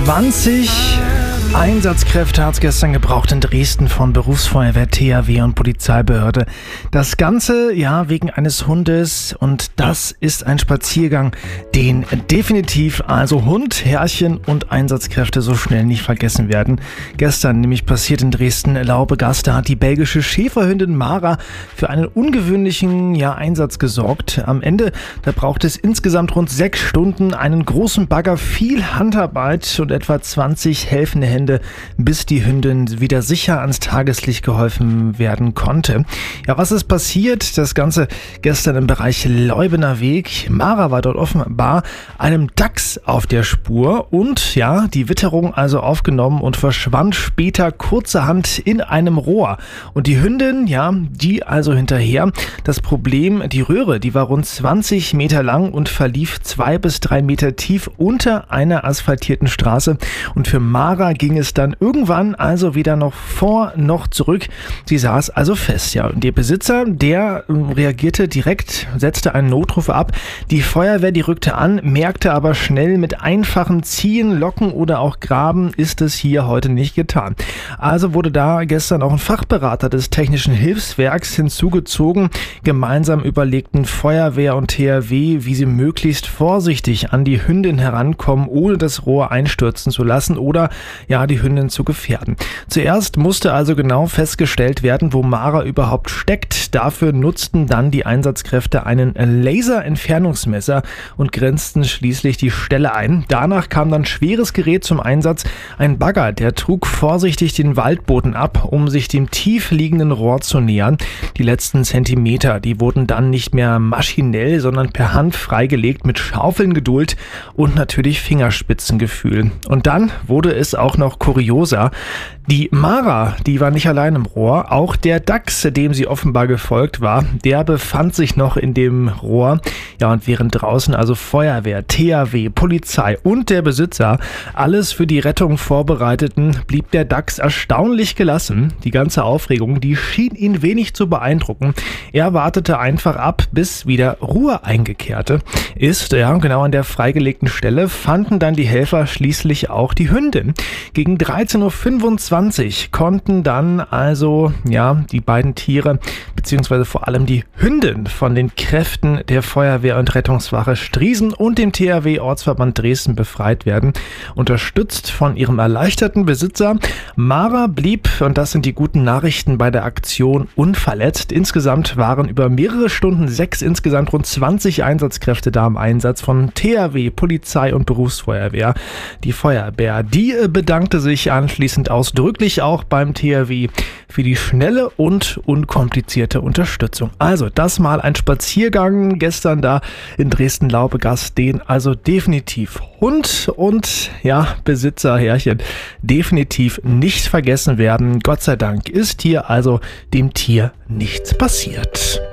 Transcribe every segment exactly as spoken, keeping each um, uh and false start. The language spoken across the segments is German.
zwanzig Einsatzkräfte hat es gestern gebraucht in Dresden von Berufsfeuerwehr, T H W und Polizeibehörde. Das Ganze, ja, wegen eines Hundes, und das ist ein Spaziergang, den definitiv also Hund, Herrchen und Einsatzkräfte so schnell nicht vergessen werden. Gestern nämlich passiert in Dresden-Laubegast, da hat die belgische Schäferhündin Mara für einen ungewöhnlichen ja, Einsatz gesorgt. Am Ende, da braucht es insgesamt rund sechs Stunden, einen großen Bagger, viel Handarbeit und etwa zwanzig helfende Hände, bis die Hündin wieder sicher ans Tageslicht geholfen werden konnte. Ja, was ist passiert? Das Ganze gestern im Bereich Leubener Weg. Mara war dort offenbar einem Dachs auf der Spur und ja, die Witterung also aufgenommen und verschwand später kurzerhand in einem Rohr. Und die Hündin, ja, die also hinterher. Das Problem, die Röhre, die war rund zwanzig Meter lang und verlief zwei bis drei Meter tief unter einer asphaltierten Straße. Und für Mara ging es dann irgendwann also weder noch vor noch zurück. Sie saß also fest, ja. Und ihr Besitzer, der reagierte direkt, setzte einen Notruf ab. Die Feuerwehr, die rückte an, merkte aber schnell, mit einfachem Ziehen, Locken oder auch Graben ist es hier heute nicht getan. Also wurde da gestern auch ein Fachberater des Technischen Hilfswerks hinzugezogen. Gemeinsam überlegten Feuerwehr und T H W, wie sie möglichst vorsichtig an die Hündin herankommen, ohne das Rohr einstürzen zu lassen oder ja, die Hündin zu gefährden. Zuerst musste also genau festgestellt werden, wo Mara überhaupt steckt. Dafür nutzten dann die Einsatzkräfte einen Laserentfernungsmesser und grenzten schließlich die Stelle ein. Danach kam dann schweres Gerät zum Einsatz. Ein Bagger, der trug vorsichtig den Waldboden ab, um sich dem tief liegenden Rohr zu nähern. Die letzten Zentimeter, die wurden dann nicht mehr maschinell, sondern per Hand freigelegt mit Schaufeln, Geduld und natürlich Fingerspitzengefühl. Und dann wurde es auch noch kurioser. Die Mara, die war nicht allein im Rohr, auch der Dachs, dem sie offenbar gefolgt war, der befand sich noch in dem Rohr. Ja, und während draußen also Feuerwehr, T H W, Polizei und der Besitzer alles für die Rettung vorbereiteten, blieb der Dachs erstaunlich gelassen. Die ganze Aufregung, die schien ihn wenig zu beeindrucken. Er wartete einfach ab, bis wieder Ruhe eingekehrte ist. Ja, genau an der freigelegten Stelle fanden dann die Helfer schließlich auch die Hündin. Gegen dreizehn Uhr fünfundzwanzig konnten dann also ja die beiden Tiere beziehungsweise vor allem die Hündin von den Kräften der Feuerwehr und Rettungswache Striesen und dem T H W-Ortsverband Dresden befreit werden, unterstützt von ihrem erleichterten Besitzer. Mara blieb, und das sind die guten Nachrichten, bei der Aktion unverletzt. Insgesamt waren über mehrere Stunden sechs, insgesamt rund zwanzig Einsatzkräfte da im Einsatz von T H W, Polizei und Berufsfeuerwehr. Die Feuerwehr, die bedankte sich anschließend ausdrücklich auch beim T H W für die schnelle und unkomplizierte Unterstützung. Also das mal ein Spaziergang gestern da in Dresden-Laubegast, den also definitiv Hund und ja Besitzer Herrchen definitiv nicht vergessen werden. Gott sei Dank ist hier also dem Tier nichts passiert.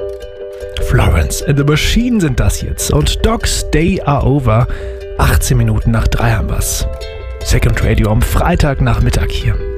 Florence and the Machine sind das jetzt und Dogs Day Are Over. achtzehn Minuten nach drei haben wir's. Second Radio am Freitagnachmittag hier.